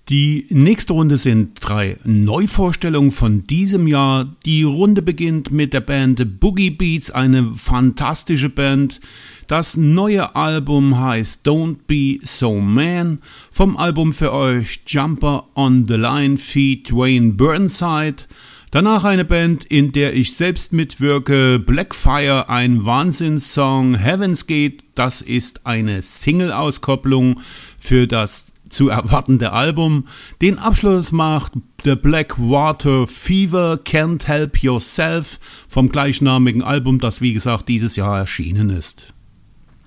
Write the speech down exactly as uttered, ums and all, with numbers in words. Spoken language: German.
Die nächste Runde sind drei Neuvorstellungen von diesem Jahr. Die Runde beginnt mit der Band Boogie Beats, eine fantastische Band. Das neue Album heißt Don't Be So Man. Vom Album für euch Jumper on the Line feat. Wayne Burnside. Danach eine Band, in der ich selbst mitwirke, Blackfire, ein Wahnsinnssong, Heaven's Gate, das ist eine Single-Auskopplung für das zu erwartende Album. Den Abschluss macht The Blackwater Fever, Can't Help Yourself vom gleichnamigen Album, das wie gesagt dieses Jahr erschienen ist.